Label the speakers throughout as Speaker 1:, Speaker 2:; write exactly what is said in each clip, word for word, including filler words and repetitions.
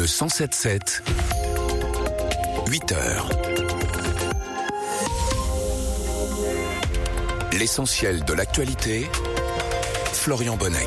Speaker 1: Le cent sept sept, huit heures. L'essentiel de l'actualité, Florian Bonnec.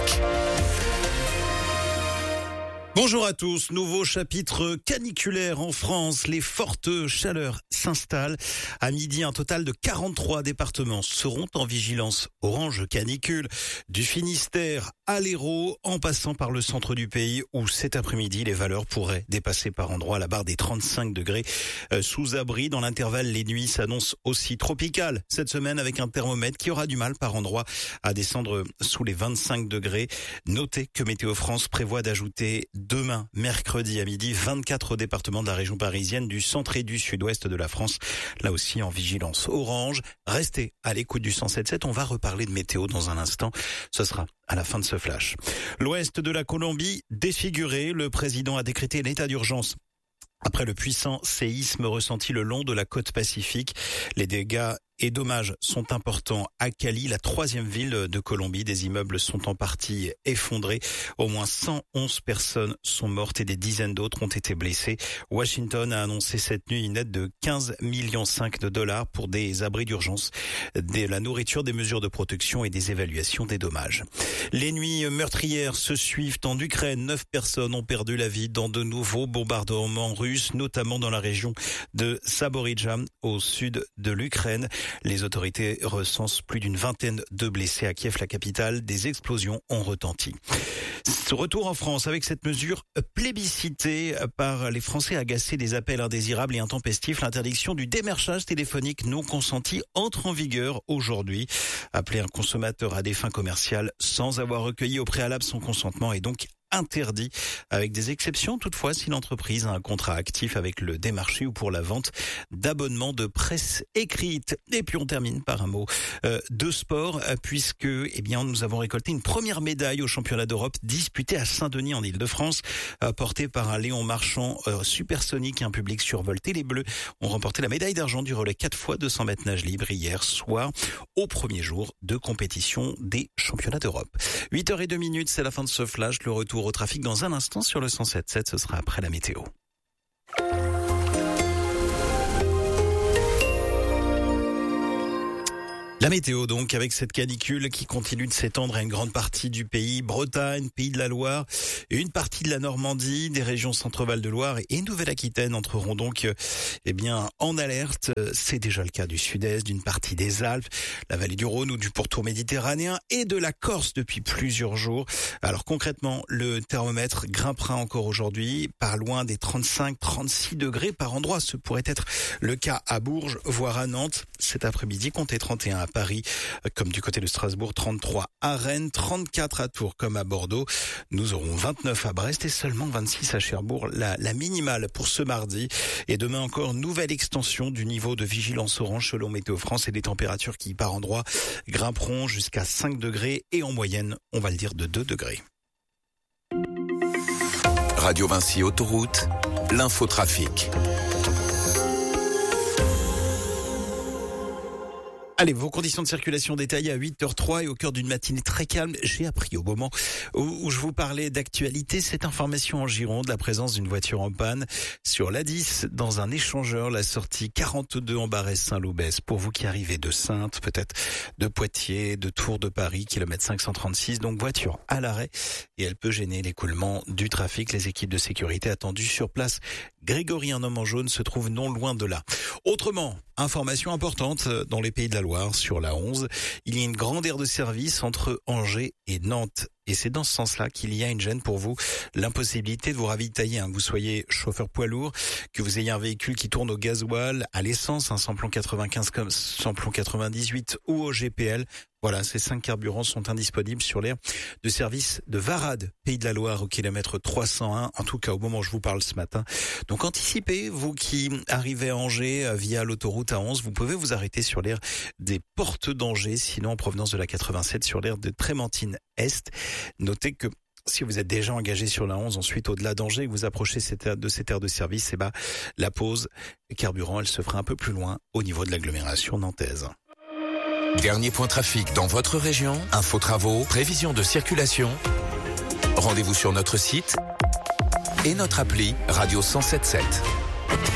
Speaker 2: Bonjour à tous, nouveau chapitre caniculaire en France. Les fortes chaleurs s'installent. À midi, un total de quarante-trois départements seront en vigilance orange canicule. Du Finistère à l'Hérault, en passant par le centre du pays où cet après-midi, les valeurs pourraient dépasser par endroits la barre des trente-cinq degrés sous abri. Dans l'intervalle, les nuits s'annoncent aussi tropicales cette semaine avec un thermomètre qui aura du mal par endroits à descendre sous les vingt-cinq degrés. Notez que Météo France prévoit d'ajouter demain, mercredi à midi, vingt-quatre départements de la région parisienne, du centre et du sud-ouest de la France, là aussi en vigilance orange. Restez à l'écoute du cent sept sept, on va reparler de météo dans un instant, ce sera à la fin de ce flash. L'ouest de la Colombie défiguré, le président a décrété l'état d'urgence après le puissant séisme ressenti le long de la côte pacifique. Les dégâts et dommages sont importants à Cali, la troisième ville de Colombie. Des immeubles sont en partie effondrés. Au moins cent onze personnes sont mortes et des dizaines d'autres ont été blessées. Washington a annoncé cette nuit une aide de quinze virgule cinq millions de dollars pour des abris d'urgence, de la nourriture, des mesures de protection et des évaluations des dommages. Les nuits meurtrières se suivent en Ukraine. Neuf personnes ont perdu la vie dans de nouveaux bombardements russes, notamment dans la région de Zaporijia, au sud de l'Ukraine. Les autorités recensent plus d'une vingtaine de blessés à Kiev, la capitale. Des explosions ont retenti. Ce retour en France avec cette mesure plébiscitée par les Français agacés des appels indésirables et intempestifs. L'interdiction du démarchage téléphonique non consenti entre en vigueur aujourd'hui. Appeler un consommateur à des fins commerciales sans avoir recueilli au préalable son consentement est donc interdit, avec des exceptions toutefois si l'entreprise a un contrat actif avec le démarché ou pour la vente d'abonnements de presse écrite. Et puis on termine par un mot euh, de sport, puisque eh bien nous avons récolté une première médaille au championnat d'Europe disputé à Saint-Denis en Île-de-France, euh, porté par un Léon Marchand euh, supersonique, un public survolté. Les Bleus ont remporté la médaille d'argent du relais quatre fois deux cents mètres nage libre hier soir, au premier jour de compétition des championnats d'Europe. huit heures zéro deux minutes, c'est la fin de ce flash. Le retour au trafic dans un instant sur le cent sept sept, ce sera après la météo. La météo donc, avec cette canicule qui continue de s'étendre à une grande partie du pays, Bretagne, Pays de la Loire, et une partie de la Normandie, des régions Centre-Val de Loire et Nouvelle-Aquitaine entreront donc eh bien en alerte. C'est déjà le cas du sud-est, d'une partie des Alpes, la vallée du Rhône ou du pourtour méditerranéen et de la Corse depuis plusieurs jours. Alors concrètement, le thermomètre grimpera encore aujourd'hui, par loin des trente-cinq trente-six degrés par endroit. Ce pourrait être le cas à Bourges, voire à Nantes. Cet après-midi, comptez trente et un à Paris, comme du côté de Strasbourg, trente-trois à Rennes, trente-quatre à Tours comme à Bordeaux. Nous aurons vingt-neuf à Brest et seulement vingt-six à Cherbourg, la, la minimale pour ce mardi. Et demain encore, nouvelle extension du niveau de vigilance orange selon Météo France et des températures qui, par endroits, grimperont jusqu'à cinq degrés et en moyenne, on va le dire, de deux degrés.
Speaker 1: Radio Vinci Autoroute, l'infotrafic.
Speaker 2: Allez, vos conditions de circulation détaillées à huit heures zéro trois et au cœur d'une matinée très calme. J'ai appris au moment où, où je vous parlais d'actualité cette information en Gironde, la présence d'une voiture en panne sur l'A dix dans un échangeur, la sortie quarante-deux en Barès-Saint-Loubès. Pour vous qui arrivez de Saintes, peut-être de Poitiers, de Tours de Paris, kilomètre cinq cent trente-six, donc voiture à l'arrêt et elle peut gêner l'écoulement du trafic. Les équipes de sécurité attendues sur place. Grégory, un homme en jaune, se trouve non loin de là. Autrement, information importante dans les Pays de la Loire, sur la onze, il y a une grande aire de service entre Angers et Nantes. Et c'est dans ce sens-là qu'il y a une gêne pour vous, l'impossibilité de vous ravitailler, hein, que vous soyez chauffeur poids lourd, que vous ayez un véhicule qui tourne au gasoil, à l'essence, un samplon quatre-vingt-quinze comme samplon quatre-vingt-dix-huit ou au G P L. Voilà, ces cinq carburants sont indisponibles sur l'aire de service de Varade, Pays de la Loire, au kilomètre trois cent un, en tout cas au moment où je vous parle ce matin. Donc anticipez, vous qui arrivez à Angers via l'autoroute A onze, vous pouvez vous arrêter sur l'aire des Portes d'Angers, sinon en provenance de la quatre-vingt-sept sur l'aire de Trémentine-Est. Notez que si vous êtes déjà engagé sur la onze, ensuite au-delà d'Angers, et que vous approchez de cette aire de service, eh ben, la pause carburant, elle se fera un peu plus loin au niveau de l'agglomération nantaise.
Speaker 1: Dernier point trafic dans votre région, info travaux, prévision de circulation. Rendez-vous sur notre site et notre appli Radio cent sept sept.